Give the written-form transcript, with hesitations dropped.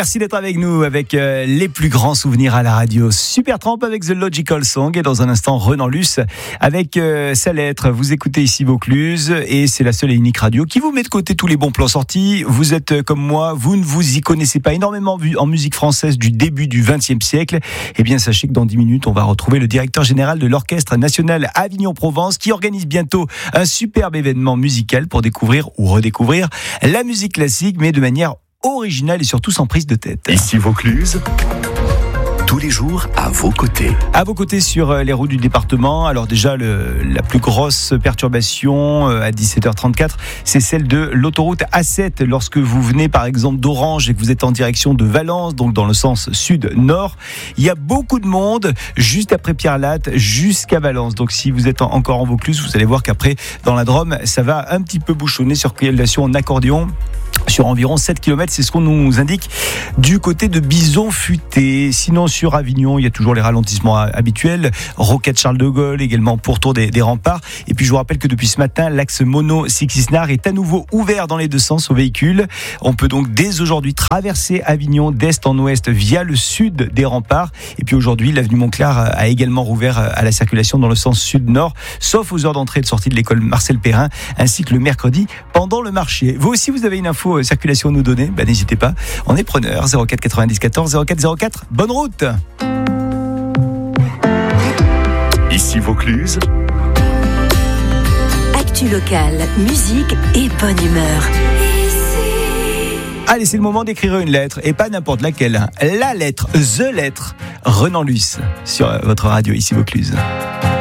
Merci d'être avec nous avec les plus grands souvenirs à la radio. Supertramp avec The Logical Song et dans un instant Renan Luce avec sa lettre. Vous écoutez ici Vaucluse et c'est la seule et unique radio qui vous met de côté tous les bons plans sortis. Vous êtes comme moi, vous ne vous y connaissez pas énormément en musique française du début du XXe siècle. Eh bien sachez que dans 10 minutes on va retrouver le directeur général de l'Orchestre National Avignon-Provence qui organise bientôt un superbe événement musical pour découvrir ou redécouvrir la musique classique mais de manière original et surtout sans prise de tête. Ici Vaucluse, tous les jours à vos côtés. À vos côtés sur les routes du département. Alors déjà, la plus grosse perturbation à 17h34, c'est celle de l'autoroute A7. Lorsque vous venez par exemple d'Orange et que vous êtes en direction de Valence, donc dans le sens sud-nord, il y a beaucoup de monde juste après Pierre-Latte jusqu'à Valence. Donc si vous êtes encore en Vaucluse, vous allez voir qu'après, dans la Drôme, ça va un petit peu bouchonner, circulation en accordéon sur environ 7 km, c'est ce qu'on nous indique du côté de Bison-Futé. Sinon, sur Avignon, il y a toujours les ralentissements habituels. Roquette Charles de Gaulle, également pourtour des remparts. Et puis, je vous rappelle que depuis ce matin, l'axe Mono-Sixisnard est à nouveau ouvert dans les deux sens aux véhicules. On peut donc dès aujourd'hui traverser Avignon d'est en ouest via le sud des remparts. Et puis aujourd'hui, l'avenue Montclar a également rouvert à la circulation dans le sens sud-nord, sauf aux heures d'entrée et de sortie de l'école Marcel Perrin, ainsi que le mercredi pendant le marché. Vous aussi, vous avez une info circulation à nous donner, n'hésitez pas, on est preneur. 04 90 14 04 04. Bonne route. Ici Vaucluse, actu locale, musique et bonne humeur. Allez, c'est le moment d'écrire une lettre et pas n'importe laquelle. La lettre, The Lettre, Renan Luce sur votre radio ici Vaucluse.